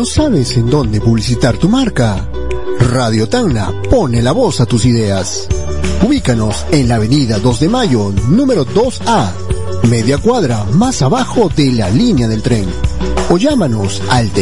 ¿No sabes en dónde publicitar tu marca? Radio Tacna pone la voz a tus ideas. Ubícanos en la avenida 2 de Mayo, número 2A, media cuadra más abajo de la línea del tren. O llámanos al